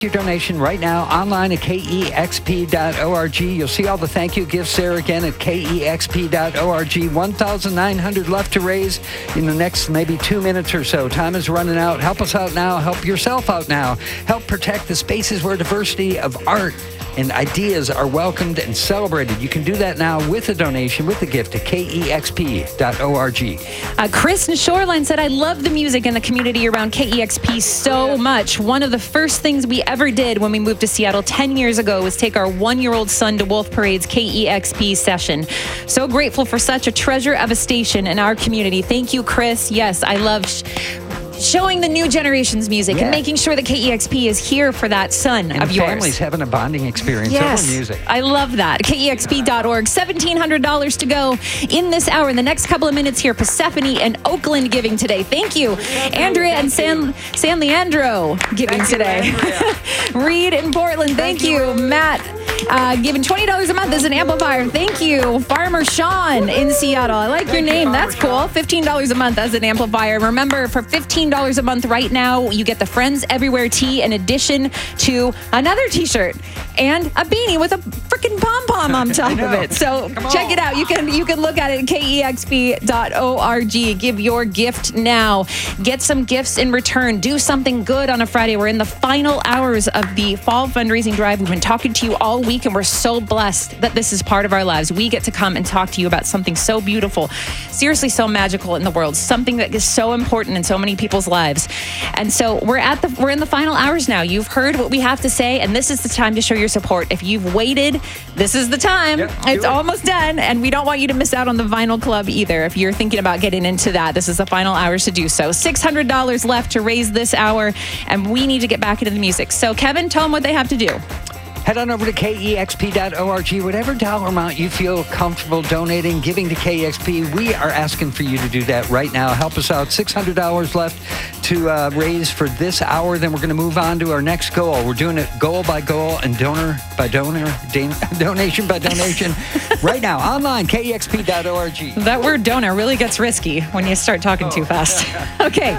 Your donation right now online at kexp.org. You'll see all the thank you gifts there again at kexp.org. 1,900 left to raise in the next maybe 2 minutes or so. Time is running out. Help us out now. Help yourself out now. Help protect the spaces where diversity of art and ideas are welcomed and celebrated. You can do that now with a donation, with a gift at kexp.org. Chris in Shoreline said, I love the music and the community around KEXP so much. One of the first things we ever did when we moved to Seattle 10 years ago was take our 1-year-old son to Wolf Parade's KEXP session. So grateful for such a treasure of a station in our community. Thank you, Chris. Yes, I love showing the new generation's music and making sure that KEXP is here for that son and of yours. Families having a bonding experience over music. I love that. KEXP.org. $1,700 to go in this hour. In the next couple of minutes here, Persephone and Oakland giving today. Thank you. Andrea and San Leandro giving today. Reed in Portland. Thank you. Matt giving $20 a month as an amplifier. Thank you. Farmer Sean in Seattle. I like your name. That's cool. $15 a month as an amplifier. Remember, for $15 a month right now, you get the Friends Everywhere tee in addition to another t-shirt and a beanie with a freaking pom-pom on top of it. So check it out. You can look at it at kexp.org. Give your gift now. Get some gifts in return. Do something good on a Friday. We're in the final hours of the fall fundraising drive. We've been talking to you all week, and we're so blessed that this is part of our lives. We get to come and talk to you about something so beautiful, seriously so magical in the world, something that is so important in so many people's lives. And so we're in the final hours now. You've heard what we have to say, and this is the time to show your support. If you've waited, this is the time. It's almost done, and we don't want you to miss out on the Vinyl Club either. If you're thinking about getting into that, this is the final hours to do so. $600 left to raise this hour, and we need to get back into the music. So Kevin, tell them what they have to do. Head on over to kexp.org. Whatever dollar amount you feel comfortable donating, giving to KEXP, we are asking for you to do that right now. Help us out. $600 left to raise for this hour. Then we're going to move on to our next goal. We're doing it goal by goal and donor by donor, donation by donation. Right now, online, kexp.org. That word donor really gets risky when you start talking too fast. Okay.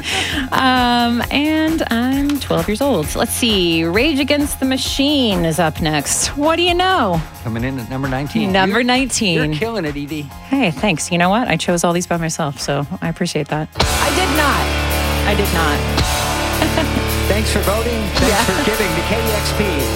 And I'm 12 years old. Let's see. Rage Against the Machine is up next. What do you know? Coming in at number 19. Number 19. You're killing it, Edie. Hey, thanks. You know what? I chose all these by myself, so I appreciate that. I did not. Thanks for voting. Thanks for giving to KEXP.